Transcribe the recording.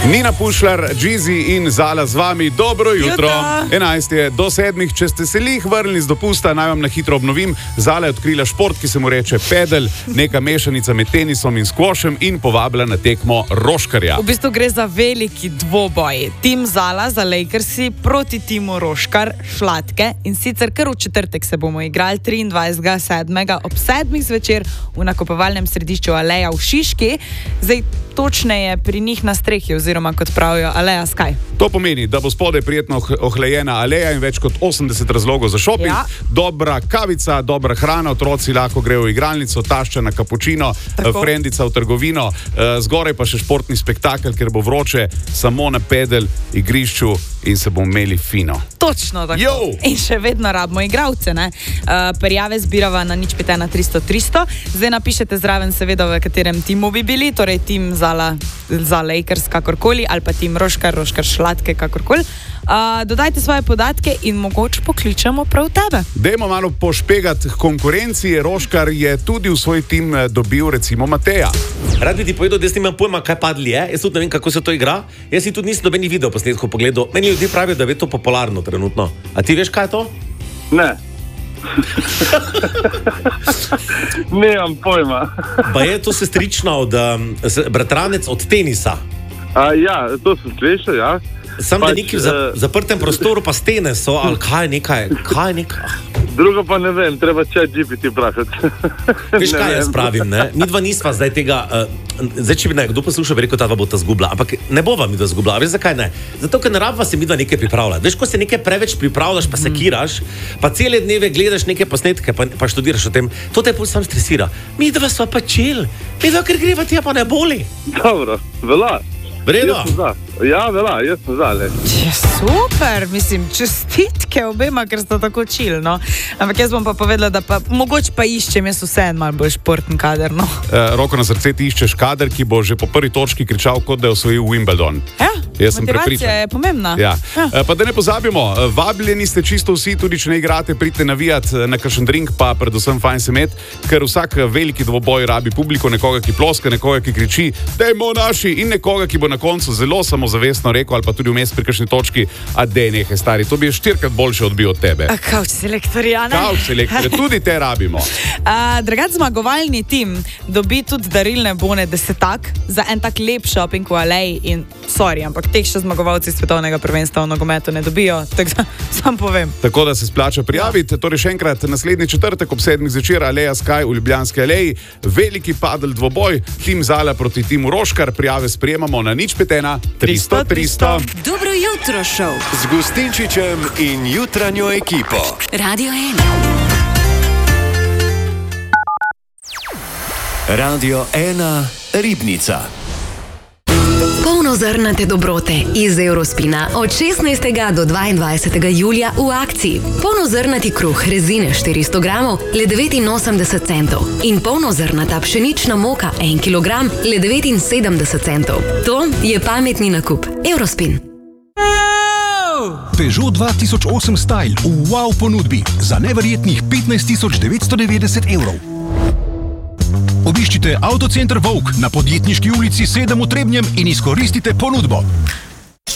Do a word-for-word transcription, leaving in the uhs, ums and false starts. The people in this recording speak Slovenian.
Nina Pušlar, Džizi in Zala z vami. Dobro jutro. enajst je do sedmih. Če ste se lih vrnili z dopusta, naj vam na hitro obnovim. Zala je odkrila šport, ki se mu reče pedel, neka mešanica med tenisom in skvošem in povabila na tekmo Roškarja. V bistvu gre za veliki dvoboj. Tim Zala za Lakersi proti timu Roškar Šlatke. In sicer kar v četrtek se bomo igrali triindvajsetega sedmega ob sedmih zvečer v nakupovalnem središču Aleja v Šiški. Zdaj točneje pri njih na strehi oziroma kot pravijo Aleja Sky. To pomeni, da bo spodaj prijetno ohlajena aleja in več kot osemdeset razlogov za šoping. Ja. Dobra kavica, dobra hrana, otroci lahko grejo v igralnico, tašča na kapučino, frendica v trgovino, zgoraj pa še športni spektakel, ker bo vroče, samo na pedel igrišču in se bomo imeli fino. Točno tako. Yo! In še vedno rabimo igralce, ne? Uh, prijave zbirava na nič pet ena tristo tristo. Zdaj napišete zraven seveda, v katerem timu bi bili, torej tim Zala za Lakers kakorkoli ali pa tim Roškar, Roškar Šlatke kakorkoli. Uh, dodajte svoje podatke in mogoče pokličemo prav tebe. Dajmo malo pošpegati konkurenci. Roškar je tudi v svoj tim dobil recimo Mateja. Rad bi ti povedal, da jaz nimam pojma, kaj padli je. Jaz tudi ne vem, kako se to igra. Jaz si tudi nisem nobenih videoposnetkov pogledal. Meni ljudje pravijo, da je to popularno trenutno. A ti veš, kaj je to? Ne. Nemam pojma. Pa je to sestrična od, um, bratranec od tenisa. A, ja, to sem slišal, ja. Sam pač, da neki v uh, zaprtem prostoru pa stene so, ali kaj nekaj, kaj nekaj. Drugo pa ne vem, treba chat G P T vprašati. Veš, kaj jaz pravim, ne? Midva nisva zdaj tega, uh, zdaj če bi nekdo poslušal, bi rekel, ta dva bo ta zgubla, ampak ne bova midva zgubla. Veš, zakaj ne? Zato, ker ne rabva se midva nekaj pripravljati. Veš, ko se nekaj preveč pripravljaš, pa se kiraš, pa cele dneve gledaš neke posnetke, pa, pa študiraš o tem, to te pol sam stresira. Midva sva pa chill, midva, ker greva tja pa ne boli. Dobro, vela. Vredo? Ja, vela, jaz sem za, le. Ja, super, mislim, čestitke obema, ker sta tako chill, no. Ampak jaz bom pa povedala, da pa mogoče pa iščem, jaz vseeno malo bolj športni kader, no. E, roko na srce ti iščeš kader, ki bo že po prvi točki kričal, kot da je osvojil Wimbledon. Ja, jaz sem motivacija prepričan. je pomembna. Ja. Ja. E, pa da ne pozabimo, vabljeni ste čisto vsi, tudi če ne igrate, pridite navijati na kakšen drink, pa predvsem fajn se met, ker vsak veliki dvoboj rabi publiko, nekoga, ki ploska, nekoga, ki kriči, dajmo naši, in nekoga, ki bo na koncu zelo samozavestno rekel ali pa tudi vmes pri kakšni točki, a dej nekaj stari, to bi je štirikrat boljše odbil od tebe. A kauč selektorja, ne? Kauč selektorja, tudi te rabimo. Drugač zmagovalni tim dobi tudi darilne bone desetak za en tak lep shopping v Aleji in sorry, ampak teh še zmagovalci svetovnega prvenstva v nogometu ne dobijo, tako da sam povem. Tako da se splača prijaviti, torej še enkrat naslednji četrtek ob sedmih zvečer Aleja Sky v Ljubljanski aleji, veliki padel dvoboj, tim Zala proti timu Roškar, prijave sprejemamo na nič pet ena tristo tristo. Dobro jutro šov z Gustinčičem in jutranjo ekipo. Radio ena. Radio ena Ribnica. Polnozrnate dobrote iz Eurospina od šestnajstega do dvaindvajsetega julija v akciji. Polnozrnati kruh rezine štiristo gramov le devetinosemdeset centov in polnozrnata pšenična moka en kilogram le devetinsedemdeset centov. To je pametni nakup. Eurospin. Peugeot dva tisoč osem Style v wow ponudbi za neverjetnih petnajst tisoč devetsto devetdeset evrov. Obiščite Avtocenter Vovk na Podjetniški ulici sedem v Trebnjem in izkoristite ponudbo.